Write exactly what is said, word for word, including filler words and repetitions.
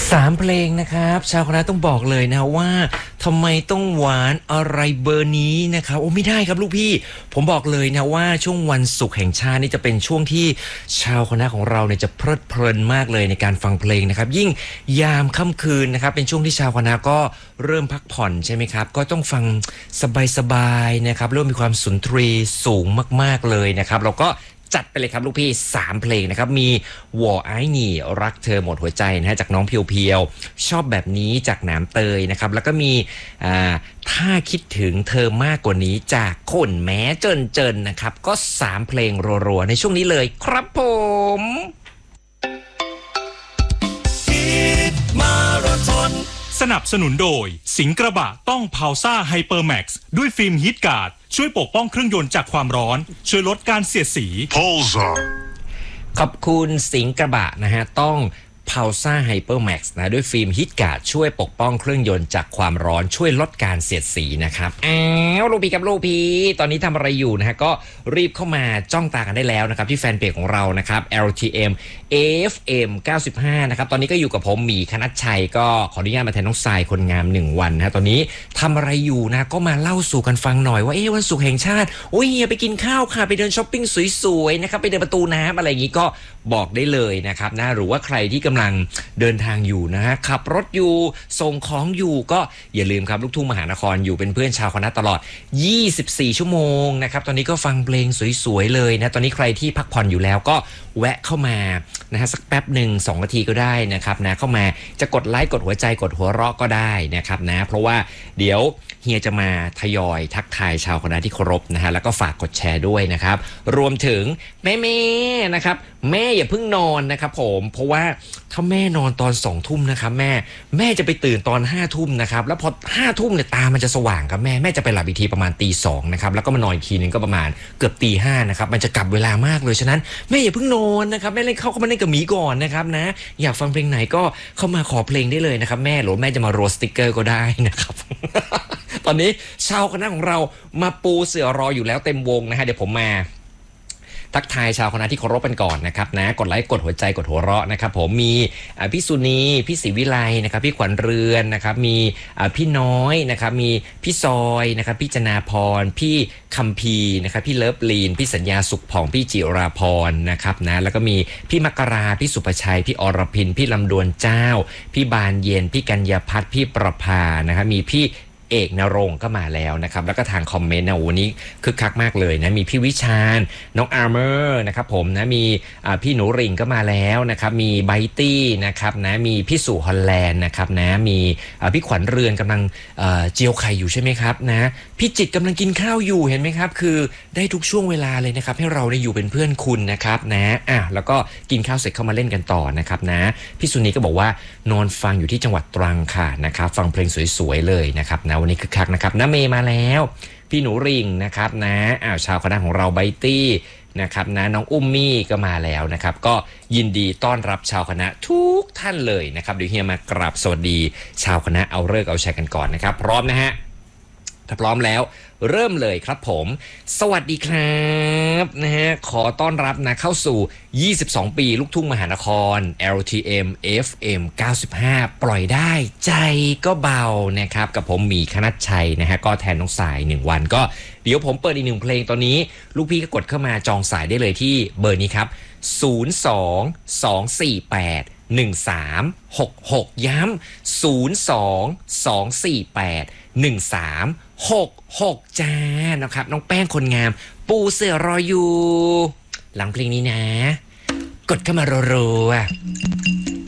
สามเพลงนะครับชาวคณะต้องบอกเลยนะว่าทำไมต้องหวานอะไรเบอร์นี้นะครับโอ้ไม่ได้ครับลูกพี่ผมบอกเลยนะว่าช่วงวันศุกร์แห่งชาตินี่จะเป็นช่วงที่ชาวคณะของเราเนี่ยจะเพลิดเพลินมากเลยในการฟังเพลงนะครับยิ่งยามค่ำคืนนะครับเป็นช่วงที่ชาวคณะก็เริ่มพักผ่อนใช่ไหมครับก็ต้องฟังสบายๆนะครับเริ่มมีความสุนทรีสูงมากๆเลยนะครับเราก็จัดไปเลยครับลูกพี่สามเพลงนะครับมีวอไอหนี่รักเธอหมดหัวใจนะฮะจากน้องเพียวๆชอบแบบนี้จากหนามเตยนะครับแล้วก็มีอ่าถ้าคิดถึงเธอมากกว่านี้จากคนแม้เจินเจินนะครับก็สามเพลงรัวๆในช่วงนี้เลยครับผมสนับสนุนโดยสิงห์กระบะต้องพาวซ่าไฮเปอร์แม็กซ์ด้วยฟิล์มฮีทการ์ดช่วยปกป้องเครื่องยนต์จากความร้อนช่วยลดการเสียดสีขอบคุณสิงห์กระบะนะฮะต้องพาวซ่าไฮเปอร์แม็กซ์นะด้วยฟิล์มฮีทการ์ดช่วยปกป้องเครื่องยนต์จากความร้อนช่วยลดการเสียดสีนะครับอ้าวลูกพี่กับลูกพี่ตอนนี้ทำอะไรอยู่นะฮะก็รีบเข้ามาจ้องตากันได้แล้วนะครับที่แฟนเพจของเรานะครับ แอล ที เอ็ม เอ เอฟ เอ็ม เก้าสิบห้านะครับตอนนี้ก็อยู่กับผมหมีคณัชชัยก็ขออนุญาตมาแทนน้องทรายคนงามหนึ่งวันนะฮะตอนนี้ทำอะไรอยู่นะก็มาเล่าสู่กันฟังหน่อยว่าเอ๊ะวันศุกร์แห่งชาติโอ้ยไปกินข้าวค่ะไปเดินช้อปปิ้งสวยๆนะครับไปเดินประตูน้ำอะไรอย่างนี้ก็บอกได้เลยนะครับนะหรือว่าใครที่กำลังเดินทางอยู่นะฮะขับรถอยู่ส่งของอยู่ก็อย่าลืมครับลูกทุ่งมหานครอยู่เป็นเพื่อนชาวคณะตลอดยี่สิบสี่ชั่วโมงนะครับตอนนี้ก็ฟังเพลงสวยๆเลยนะตอนนี้ใครที่พักผ่อนอยู่แล้วก็แวะเข้ามานะฮะสักแป๊บหนึ่งสองนาทีก็ได้นะครับนะเข้ามาจะกดไลค์กดหัวใจกดหัวเราะก็ได้นะครับนะเพราะว่าเดี๋ยวเฮียจะมาทยอยทักทายชาวคณะที่เคารพนะฮะแล้วก็ฝากกดแชร์ด้วยนะครับรวมถึงแม่ๆนะครับแม่อย่าเพิ่งนอนนะครับผมเพราะว่าถ้าแม่นอนตอนสองทุ่มนะครับแม่แม่จะไปตื่นตอนห้าทุ่มนะครับแล้วพอห้าทุ่มเนี่ยตามันจะสว่างครับแม่แม่จะไปหลับอีกทีประมาณตีสองนะครับแล้วก็มานอนอีกทีนึงก็ประมาณเกือบตีห้านะครับมันจะกลับเวลามากเลยฉะนั้นแม่อย่าเพิ่งนอนนะครับแม่เล่นเข้าเข้ามาเล่นกับหมีก่อนนะครับนะอยากฟังเพลงไหนก็เข้ามาขอเพลงได้เลยนะครับแม่หรือแม่จะมาโรสติ๊กเกอร์ก็ได้นะครับ ตอนนี้ชาวคณะของเรามาปูเสื่อรออยู่แล้วเต็มวงนะฮะเดี๋ยวผมมาทักทายชาวคณะที่เคารพกันก่อนนะครับนะกดไลค์กดหัวใจกดหัวเราะนะครับผมมีพี่สุนีพี่ศรีวิไลนะครับพี่ขวัญเรือนนะครับมีพี่น้อยนะครับมีพี่ซอยนะครับพี่จนาพรพี่คัมพีนะครับพี่เลิฟลีนพี่สัญญาสุขผ่องพี่จิราพรนะครับนะแล้วก็มีพี่มกราพี่สุประชัยพี่อรพินพี่ลำดวนเจ้าพี่บานเย็นพี่กัญญาพัฒน์พี่ประภานะครับมีพี่เอกนรงค์ก็มาแล้วนะครับแล้วก็ทางคอมเมนต์นะวันนี้คึกคักมากเลยนะมีพี่วิชาญน้องอาร์เมอร์นะครับผมนะมีพี่หนูริงก็มาแล้วนะครับมีไบตี้นะครับนะมีพี่สุฮอลแลนด์นะครับนะมีพี่ขวัญเรือนกำลังเจียวไข่อยู่ใช่ไหมครับนะพี่จิตกำลังกินข้าวอยู่เห็นไหมครับคือได้ทุกช่วงเวลาเลยนะครับให้เราได้อยู่เป็นเพื่อนคุณนะครับนะอ่ะแล้วก็กินข้าวเสร็จเข้ามาเล่นกันต่อนะครับนะพี่สุนีก็บอกว่านอนฟังอยู่ที่จังหวัดตรังค่ะนะครับฟังเพลงสวยๆเลยนะครับนะวันนี้คึกคักนะครับน้าเมย์มาแล้วพี่หนูริงนะครับนะอ้าวชาวคณะของเราไบตี้นะครับนะน้องอุ้มมี่ก็มาแล้วนะครับก็ยินดีต้อนรับชาวคณะทุกท่านเลยนะครับเดี๋ยวเฮียมากราบสวัสดีชาวคณะเอาเลิกเอาชัยกันก่อนนะครับพร้อมนะฮะถ้าพร้อมแล้วเริ่มเลยครับผมสวัสดีครับนะฮะขอต้อนรับนะเข้าสู่ยี่สิบสองปีลูกทุ่งมหานคร แอล ที เอ็ม เอฟ เอ็ม เก้าสิบห้าปล่อยได้ใจก็เบานะครับกับผมหมีคณัชชัยนะฮะก็แทนน้องสายหนึ่งวันก็เดี๋ยวผมเปิดอีกหนึ่งเพลงตอนนี้ลูกพี่ก็กดเข้ามาจองสายได้เลยที่เบอร์นี้ครับศูนย์ สอง สอง สี่ แปด หนึ่ง สาม หก หกย้ำศูนย์ สอง สอง สี่ แปด หนึ่ง สาม หก หกจ้านะครับน้องแป้งคนงามปูเสือรออยู่หลังเพลงนี้นะกดเข้ามารัวๆ